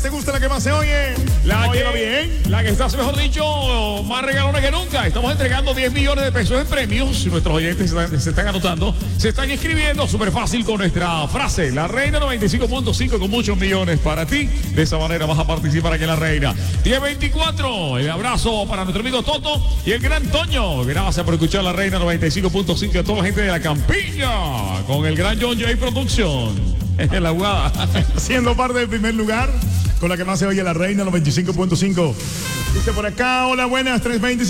¿Te gusta la que más se oye? Óyelo bien. La que está, mejor dicho, más regalona que nunca. Estamos entregando 10 millones de pesos en premios. Nuestros oyentes se están anotando, se están inscribiendo. Súper fácil con nuestra frase. La Reina 95.5 con muchos millones para ti. De esa manera vas a participar aquí en La Reina. 1024. El abrazo para nuestro amigo Toto y el gran Toño. Gracias por escuchar La Reina 95.5 a toda la gente de la Campiña. Con el gran John Jay Production. En la jugada. Siendo parte del primer lugar, con la que más se oye La Reina 95.5. Dice por acá, hola, buenas,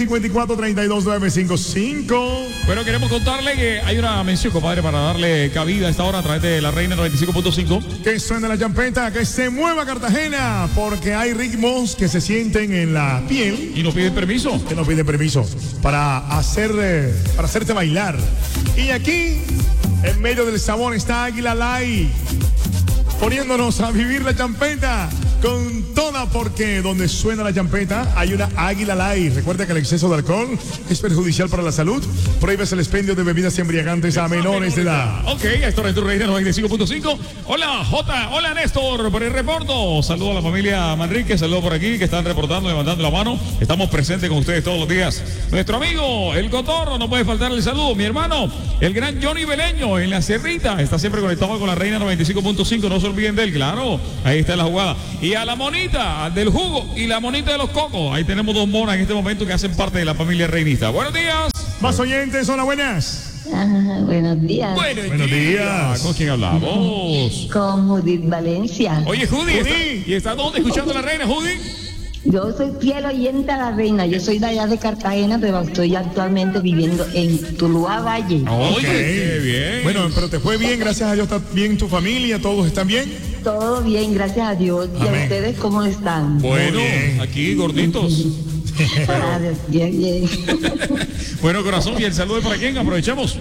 320-54-32-955. Bueno, queremos contarle que hay una mención, compadre, para darle cabida a esta hora a través de La Reina 95.5. Que suene la champeta, que se mueva Cartagena, porque hay ritmos que se sienten en la piel. Y nos piden permiso. Que nos piden permiso para hacerte bailar. Y aquí, en medio del sabor, está Águila Light, poniéndonos a vivir la champeta con toda, porque donde suena la champeta hay una Águila Light. Recuerda que el exceso de alcohol es perjudicial para la salud. Prohíbes el expendio de bebidas embriagantes a menores de edad. Ok, esto es tu Reina 95.5. Hola, Jota. Hola, Néstor, por el reporto. Saludos a la familia Manrique. Saludos por aquí que están reportando, levantando la mano. Estamos presentes con ustedes todos los días. Nuestro amigo, el Cotorro, no puede faltar el saludo. Mi hermano, el gran Johnny Beleño en la Cerrita. Está siempre conectado con la Reina 95.5. No se olviden de él, claro. Ahí está la jugada. Y a la monita del jugo y la monita de los cocos. Ahí tenemos dos monas en este momento que hacen parte de la familia reinista. Buenos días. Más oyentes, hola, buenas. Buenos días. Buenos días. ¿Con quién hablamos? Con Judith Valencia. Oye, Judy. ¿Y está dónde escuchando la Reina, Judy? Yo soy fiel oyente a la Reina. Yo soy de allá de Cartagena, pero estoy actualmente viviendo en Tuluá Valle. Oye, qué bien. Bueno, pero te fue bien, gracias a Dios. ¿Está bien tu familia? ¿Todos están bien? Todo bien, gracias a Dios. ¿Y Amén. a ustedes cómo están? Bueno, bien. aquí gorditos. Gracias, bien, bien. Bueno, corazón, ¿y el saludo es para quién? Aprovechemos.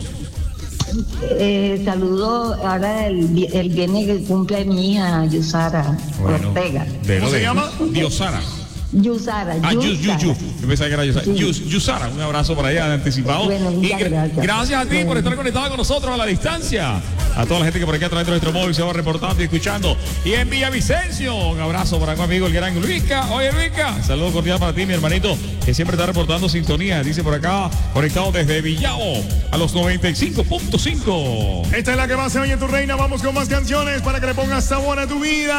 Saludo ahora el viernes que cumple mi hija Yusara Ortega. ¿Cómo se llama? Diosara. Yusara. Yo pensaba que era Yusara. Yusara, un abrazo por allá de anticipado. Bueno, y gracias. Gracias a ti por estar conectado con nosotros a la distancia. A toda la gente que por aquí a través de nuestro móvil se va reportando y escuchando. Y en Villavicencio, un abrazo para mi amigo el gran Luisca. Oye, Luisca, saludo cordial para ti, mi hermanito, que siempre está reportando sintonía. Dice por acá, conectado desde Villao a los 95.5. Esta es la que más se oye, tu Reina. Vamos con más canciones para que le pongas sabor a tu vida.